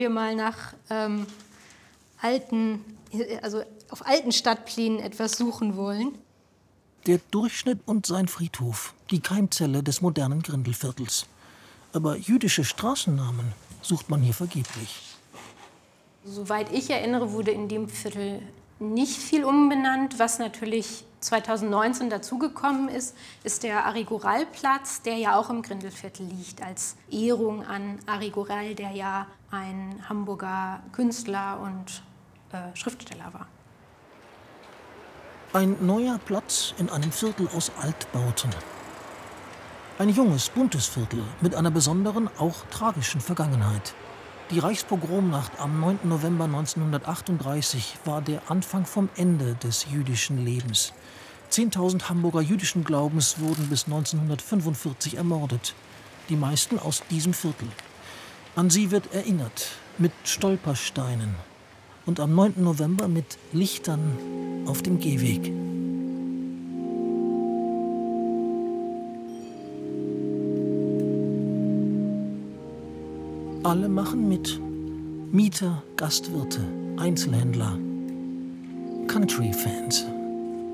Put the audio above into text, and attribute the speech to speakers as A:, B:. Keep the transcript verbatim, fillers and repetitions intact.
A: Wir mal nach ähm, alten, also auf alten Stadtplänen etwas suchen wollen.
B: Der Durchschnitt und sein Friedhof, die Keimzelle des modernen Grindelviertels. Aber jüdische Straßennamen sucht man hier vergeblich.
A: Soweit ich erinnere, wurde in dem Viertel nicht viel umbenannt. Was natürlich zweitausendneunzehn dazugekommen ist, ist der Arigoral-Platz, der ja auch im Grindelviertel liegt, als Ehrung an Arigoral, der ja ein Hamburger Künstler und äh, Schriftsteller war.
B: Ein neuer Platz in einem Viertel aus Altbauten. Ein junges, buntes Viertel mit einer besonderen, auch tragischen Vergangenheit. Die Reichspogromnacht am neunten November neunzehnhundertachtunddreißig war der Anfang vom Ende des jüdischen Lebens. Zehntausend Hamburger jüdischen Glaubens wurden bis neunzehnhundertfünfundvierzig ermordet. Die meisten aus diesem Viertel. An sie wird erinnert mit Stolpersteinen und am neunten November mit Lichtern auf dem Gehweg. Alle machen mit. Mieter, Gastwirte, Einzelhändler, Country-Fans.